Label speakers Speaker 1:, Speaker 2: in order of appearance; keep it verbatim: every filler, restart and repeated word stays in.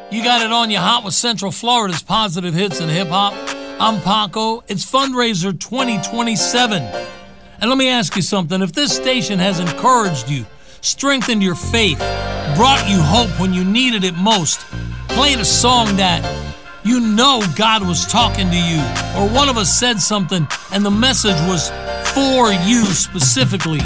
Speaker 1: You got it on your hot with Central Florida's positive hits and hip-hop. I'm Paco. It's Fundraiser twenty twenty-seven. And let me ask you something. If this station has encouraged you, strengthened your faith, brought you hope when you needed it most, played a song that you know God was talking to you, or one of us said something and the message was for you specifically,